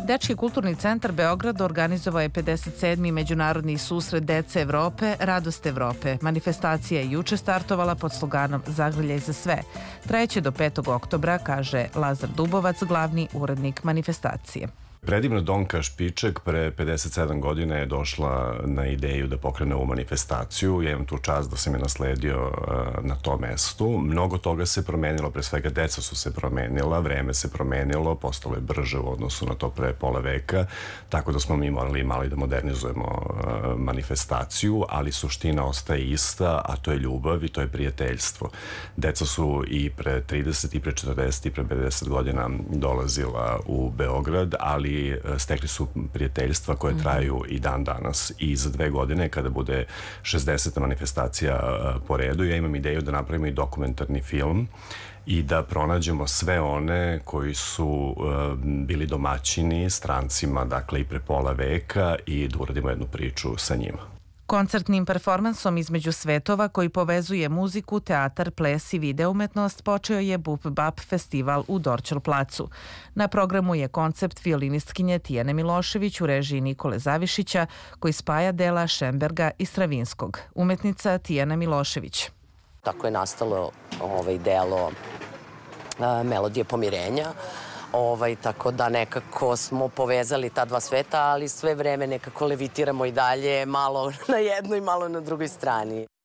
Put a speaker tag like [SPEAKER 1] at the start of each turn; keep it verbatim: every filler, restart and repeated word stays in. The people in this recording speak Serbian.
[SPEAKER 1] Dečki kulturni centar Beograd organizovao je pedeset sedmi Međunarodni susret dece Evrope, Radost Evrope. Manifestacija je juče startovala pod sloganom Zagrljaj za sve. Trajeće do petog oktobra, kaže Lazar Dubovac, glavni urednik manifestacije.
[SPEAKER 2] Predivna Donka Špiček pre pedeset sedam godina je došla na ideju da pokrene ovu manifestaciju. Ja imam tu čast da sam je nasledio na tom mestu. Mnogo toga se promenilo, pre svega deca su se promenila, vreme se promenilo, postalo je brže u odnosu na to pre pola veka, tako da smo mi morali malo i da modernizujemo manifestaciju, ali suština ostaje ista, a to je ljubav i to je prijateljstvo. Deca su i pre trideset, i pre četrdeset, i pre pedeset godina dolazila u Beograd, ali stekli su prijateljstva koje traju i dan danas. I za dve godine, kada bude šezdeseta manifestacija po redu, ja imam ideju da napravimo i dokumentarni film i da pronađemo sve one koji su bili domaćini strancima, dakle i pre pola veka, i da uradimo jednu priču sa njima.
[SPEAKER 1] Koncertnim performansom između svetova koji povezuje muziku, teatar, ples i video umetnost počeo je Bup Bap festival u Dorćol placu. Na programu je koncept violinistkinje Tijane Milošević u režiji Nikole Zavišića, koji spaja dela Šemberga i Stravinskog. Umetnica Tijana Milošević.
[SPEAKER 3] Tako je nastalo ovaj delo Melodije pomirenja. Ovaj, tako da nekako smo povezali ta dva sveta, ali sve vreme nekako levitiramo i dalje, malo na jednoj, malo na drugoj strani.